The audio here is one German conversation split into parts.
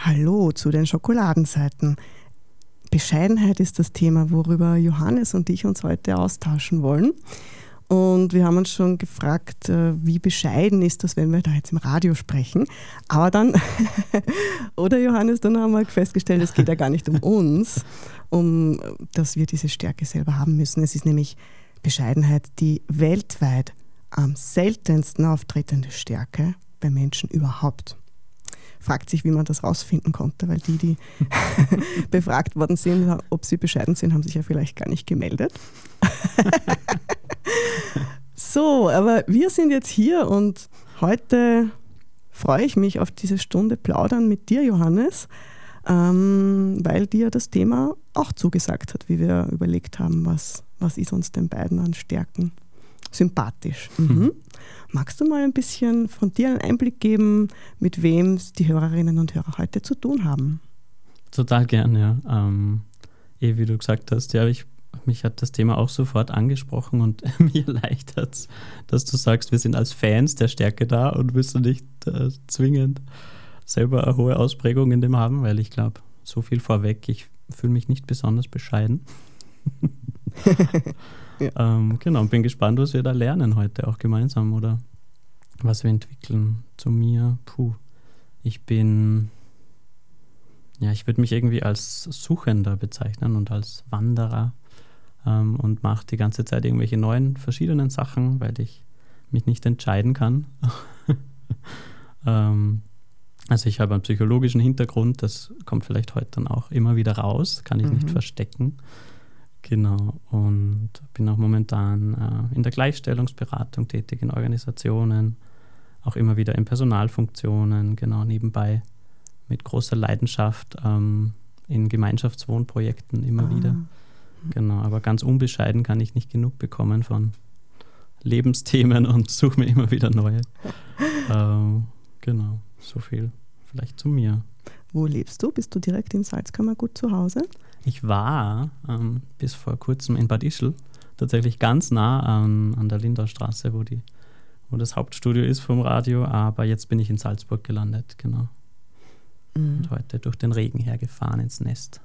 Hallo zu den Schokoladenseiten. Bescheidenheit ist das Thema, worüber Johannes und ich uns heute austauschen wollen. Und wir haben uns schon gefragt, wie bescheiden ist das, wenn wir da jetzt im Radio sprechen. Aber dann, oder Johannes, dann haben wir festgestellt, es geht ja gar nicht um uns, dass wir diese Stärke selber haben müssen. Es ist nämlich Bescheidenheit die weltweit am seltensten auftretende Stärke bei Menschen überhaupt. Fragt sich, wie man das rausfinden konnte, weil die befragt worden sind, ob sie bescheiden sind, haben sich ja vielleicht gar nicht gemeldet. So, aber wir sind jetzt hier und heute freue ich mich auf diese Stunde Plaudern mit dir, Johannes, weil dir das Thema auch zugesagt hat, wie wir überlegt haben, was ist uns den beiden an Stärken sympathisch. Magst du mal ein bisschen von dir einen Einblick geben, mit wem die Hörerinnen und Hörer heute zu tun haben? Total gern, ja. Wie du gesagt hast, ja, mich hat das Thema auch sofort angesprochen und mir erleichtert es, dass du sagst, wir sind als Fans der Stärke da und müssen nicht zwingend selber eine hohe Ausprägung in dem haben, weil ich glaube, so viel vorweg, ich fühle mich nicht besonders bescheiden. Ja. Genau, und bin gespannt, was wir da lernen heute auch gemeinsam oder was wir entwickeln. Zu mir, ich würde mich irgendwie als Suchender bezeichnen und als Wanderer und mache die ganze Zeit irgendwelche neuen, verschiedenen Sachen, weil ich mich nicht entscheiden kann. Also ich habe einen psychologischen Hintergrund, das kommt vielleicht heute dann auch immer wieder raus, kann ich nicht verstecken. Genau, und bin auch momentan in der Gleichstellungsberatung tätig, in Organisationen, auch immer wieder in Personalfunktionen, genau, nebenbei mit großer Leidenschaft in Gemeinschaftswohnprojekten immer wieder. Genau, aber ganz unbescheiden kann ich nicht genug bekommen von Lebensthemen und suche mir immer wieder neue. Genau, so viel vielleicht zu mir. Wo lebst du? Bist du direkt in Salzkammergut zu Hause? Ich war bis vor kurzem in Bad Ischl, tatsächlich ganz nah an der Lindaustraße, wo das Hauptstudio ist vom Radio, aber jetzt bin ich in Salzburg gelandet, genau. Und heute durch den Regen hergefahren ins Nest.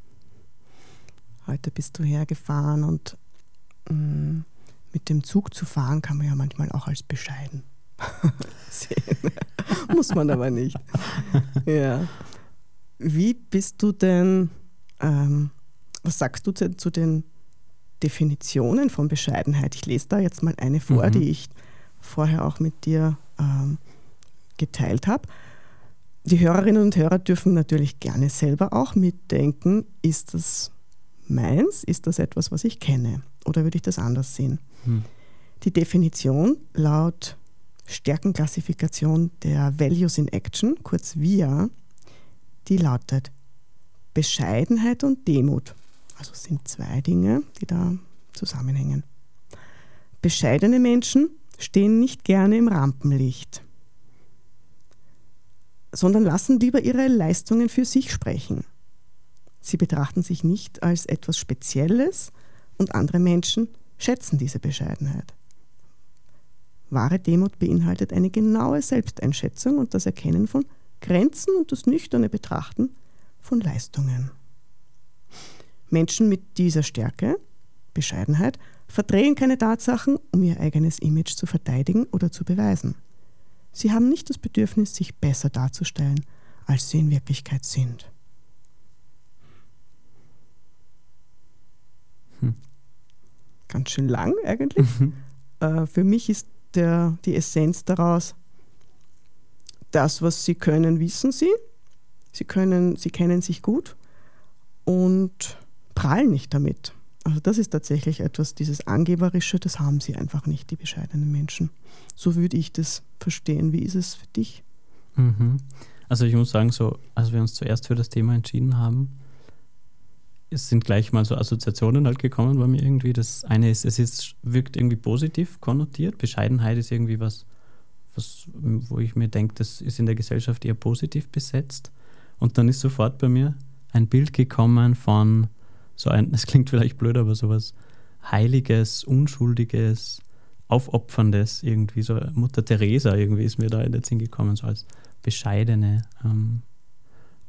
Heute bist du hergefahren und mit dem Zug zu fahren kann man ja manchmal auch als bescheiden sehen. Muss man aber nicht. Ja. Wie bist du denn, was sagst du zu den Definitionen von Bescheidenheit? Ich lese da jetzt mal eine vor, die ich vorher auch mit dir geteilt habe. Die Hörerinnen und Hörer dürfen natürlich gerne selber auch mitdenken, ist das meins? Ist das etwas, was ich kenne? Oder würde ich das anders sehen? Die Definition laut Stärkenklassifikation der Values in Action, kurz VIA, die lautet Bescheidenheit und Demut. Also es sind zwei Dinge, die da zusammenhängen. Bescheidene Menschen stehen nicht gerne im Rampenlicht, sondern lassen lieber ihre Leistungen für sich sprechen. Sie betrachten sich nicht als etwas Spezielles und andere Menschen schätzen diese Bescheidenheit. Wahre Demut beinhaltet eine genaue Selbsteinschätzung und das Erkennen von Grenzen und das nüchterne Betrachten von Leistungen. Menschen mit dieser Stärke, Bescheidenheit, verdrehen keine Tatsachen, um ihr eigenes Image zu verteidigen oder zu beweisen. Sie haben nicht das Bedürfnis, sich besser darzustellen, als sie in Wirklichkeit sind. Ganz schön lang eigentlich. Für mich ist die Essenz daraus, das, was sie können, wissen sie. Sie kennen sich gut und prahlen nicht damit. Also das ist tatsächlich etwas, dieses Angeberische, das haben sie einfach nicht, die bescheidenen Menschen. So würde ich das verstehen. Wie ist es für dich? Also ich muss sagen, so, als wir uns zuerst für das Thema entschieden haben, es sind gleich mal so Assoziationen halt gekommen bei mir irgendwie. Das eine ist, wirkt irgendwie positiv konnotiert. Bescheidenheit ist irgendwie was, wo ich mir denke, das ist in der Gesellschaft eher positiv besetzt. Und dann ist sofort bei mir ein Bild gekommen von es klingt vielleicht blöd, aber sowas Heiliges, Unschuldiges, Aufopferndes irgendwie. So Mutter Teresa irgendwie ist mir da in den Sinn gekommen, so als bescheidene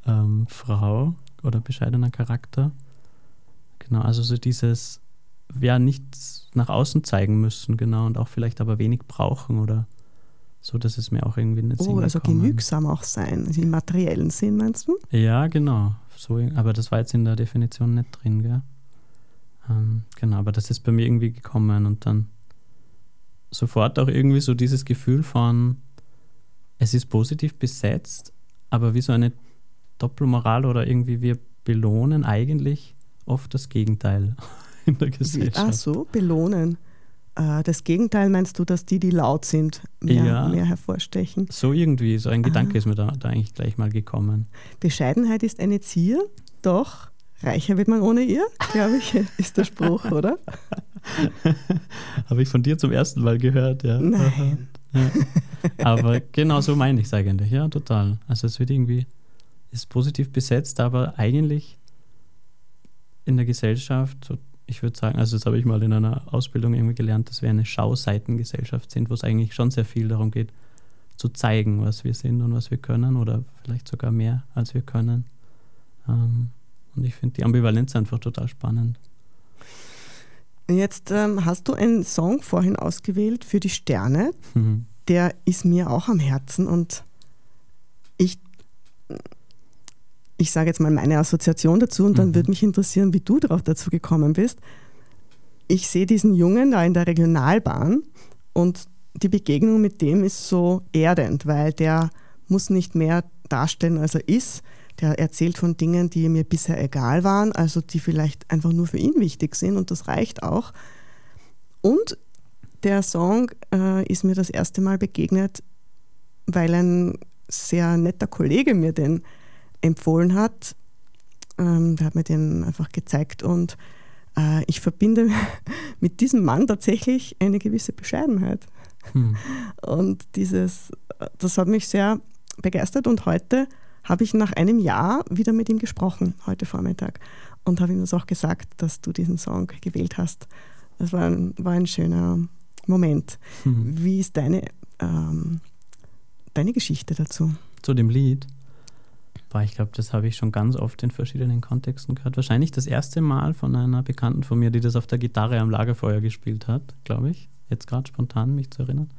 Frau oder bescheidener Charakter. Genau, also so dieses, nichts nach außen zeigen müssen, genau, und auch vielleicht aber wenig brauchen oder so, dass es mir auch irgendwie nicht Sinn also gekommen. genügsam auch sein, also im materiellen Sinn, meinst du? Ja, genau. So, aber das war jetzt in der Definition nicht drin, gell? Genau, aber das ist bei mir irgendwie gekommen und dann sofort auch irgendwie so dieses Gefühl von, es ist positiv besetzt, aber wie so eine Doppelmoral oder irgendwie wir belohnen eigentlich oft das Gegenteil in der Gesellschaft. Ach so, belohnen. Das Gegenteil meinst du, dass die laut sind, mehr hervorstechen? So irgendwie, so ein Gedanke ist mir da eigentlich gleich mal gekommen. Bescheidenheit ist eine Zier, doch reicher wird man ohne ihr, glaube ich, ist der Spruch, oder? Habe ich von dir zum ersten Mal gehört, ja. Nein. Ja. Aber genau so meine ich es eigentlich, ja, total. Also es wird irgendwie, ist positiv besetzt, aber eigentlich in der Gesellschaft, ich würde sagen, also das habe ich mal in einer Ausbildung irgendwie gelernt, dass wir eine Schauseitengesellschaft sind, wo es eigentlich schon sehr viel darum geht, zu zeigen, was wir sind und was wir können oder vielleicht sogar mehr, als wir können. Und ich finde die Ambivalenz einfach total spannend. Jetzt hast du einen Song vorhin ausgewählt für die Sterne. Der ist mir auch am Herzen und ich sage jetzt mal meine Assoziation dazu und dann würde mich interessieren, wie du dazu gekommen bist. Ich sehe diesen Jungen da in der Regionalbahn und die Begegnung mit dem ist so erdend, weil der muss nicht mehr darstellen, als er ist. Der erzählt von Dingen, die mir bisher egal waren, also die vielleicht einfach nur für ihn wichtig sind und das reicht auch. Und der Song ist mir das erste Mal begegnet, weil ein sehr netter Kollege mir den empfohlen hat. Der hat mir den einfach gezeigt und ich verbinde mit diesem Mann tatsächlich eine gewisse Bescheidenheit. Und das hat mich sehr begeistert und heute habe ich nach einem Jahr wieder mit ihm gesprochen, heute Vormittag, und habe ihm das auch gesagt, dass du diesen Song gewählt hast. Das war ein schöner Moment. Wie ist deine Geschichte dazu? Zu dem Lied? Ich glaube, das habe ich schon ganz oft in verschiedenen Kontexten gehört. Wahrscheinlich das erste Mal von einer Bekannten von mir, die das auf der Gitarre am Lagerfeuer gespielt hat, glaube ich. Jetzt gerade spontan, mich zu erinnern.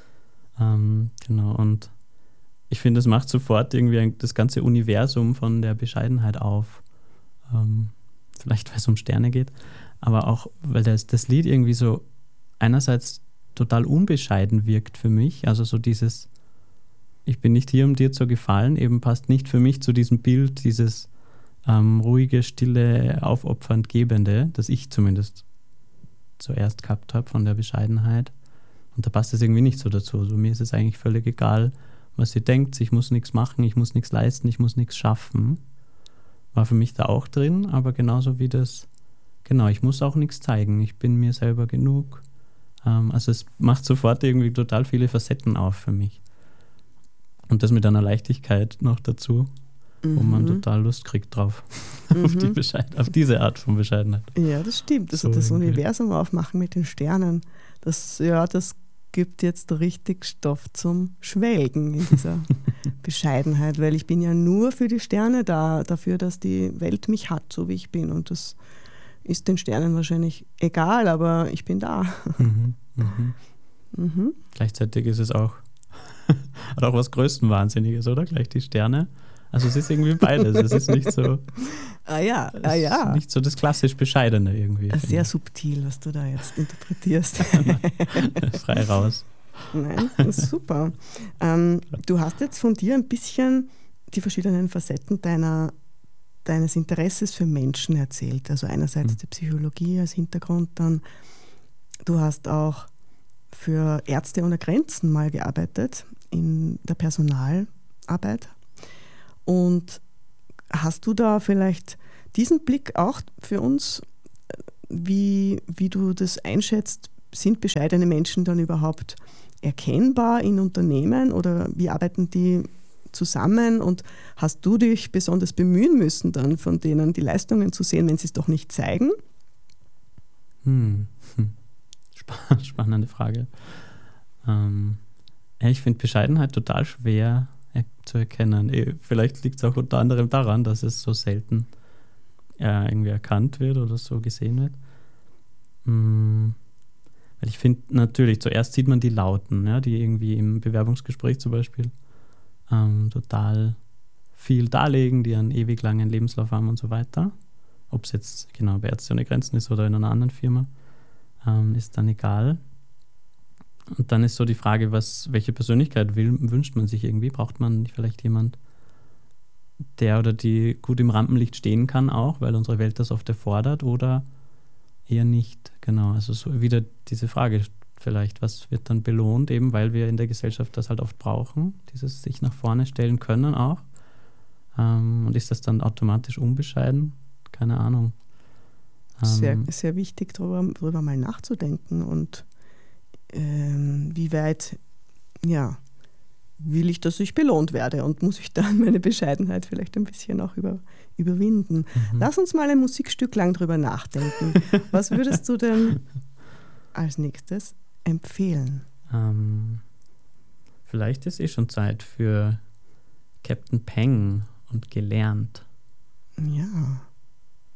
Genau, und ich finde, es macht sofort irgendwie das ganze Universum von der Bescheidenheit auf. Vielleicht, weil es um Sterne geht, aber auch, weil das Lied irgendwie so einerseits total unbescheiden wirkt für mich. Also so dieses, ich bin nicht hier, um dir zu gefallen, eben passt nicht für mich zu diesem Bild, dieses ruhige, stille, aufopfernd Gebende, das ich zumindest zuerst gehabt habe von der Bescheidenheit. Und da passt es irgendwie nicht so dazu. Also mir ist es eigentlich völlig egal, was sie denkt, ich muss nichts machen, ich muss nichts leisten, ich muss nichts schaffen. War für mich da auch drin, aber genauso wie das, genau, ich muss auch nichts zeigen, ich bin mir selber genug. Also es macht sofort irgendwie total viele Facetten auf für mich. Und das mit einer Leichtigkeit noch dazu, wo man total Lust kriegt drauf, auf diese Art von Bescheidenheit. Ja, das stimmt. Also so das Universum aufmachen mit den Sternen, das gibt jetzt richtig Stoff zum Schwelgen in dieser Bescheidenheit, weil ich bin ja nur für die Sterne dafür, dass die Welt mich hat, so wie ich bin. Und das ist den Sternen wahrscheinlich egal, aber ich bin da. Gleichzeitig ist es auch, hat auch was Größenwahnsinniges, oder? Gleich die Sterne. Also es ist irgendwie beides. Es ist nicht so, nicht so das klassisch Bescheidene irgendwie. Sehr subtil, was du da jetzt interpretierst. Frei raus. Nein, das ist super. Du hast jetzt von dir ein bisschen die verschiedenen Facetten deines Interesses für Menschen erzählt. Also einerseits die Psychologie als Hintergrund, dann du hast auch für Ärzte ohne Grenzen mal gearbeitet in der Personalarbeit. Und hast du da vielleicht diesen Blick auch für uns, wie du das einschätzt? Sind bescheidene Menschen dann überhaupt erkennbar in Unternehmen oder wie arbeiten die zusammen? Und hast du dich besonders bemühen müssen, dann von denen die Leistungen zu sehen, wenn sie es doch nicht zeigen? Spannende Frage. Ich finde Bescheidenheit total schwer zu erkennen. Vielleicht liegt es auch unter anderem daran, dass es so selten irgendwie erkannt wird oder so gesehen wird. Weil ich finde natürlich, zuerst sieht man die Lauten, ja, die irgendwie im Bewerbungsgespräch zum Beispiel total viel darlegen, die einen ewig langen Lebenslauf haben und so weiter. Ob es jetzt genau bei Ärzte ohne Grenzen ist oder in einer anderen Firma, ist dann egal. Und dann ist so die Frage, welche Persönlichkeit wünscht man sich irgendwie? Braucht man vielleicht jemand, der oder die gut im Rampenlicht stehen kann auch, weil unsere Welt das oft erfordert, oder eher nicht? Genau, also so wieder diese Frage vielleicht, was wird dann belohnt, eben weil wir in der Gesellschaft das halt oft brauchen, dieses sich nach vorne stellen können auch. Und ist das dann automatisch unbescheiden? Keine Ahnung. Sehr, sehr wichtig, darüber mal nachzudenken und wie weit, ja, will ich, dass ich belohnt werde und muss ich dann meine Bescheidenheit vielleicht ein bisschen auch überwinden. Lass uns mal ein Musikstück lang drüber nachdenken. Was würdest du denn als nächstes empfehlen? Vielleicht ist schon Zeit für Captain Peng und Gelernt. Ja.